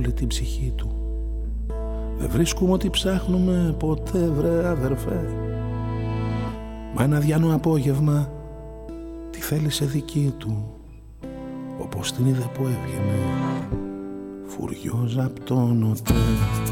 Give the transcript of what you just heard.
όλη την ψυχή του. Δεν βρίσκουμε ό,τι ψάχνουμε ποτέ, βρε αδερφέ. Μα ένα διάνο απόγευμα τη θέλησε δική του, όπως την είδε που έβγαινε φουριόζα απ' τον ΟΤΕ.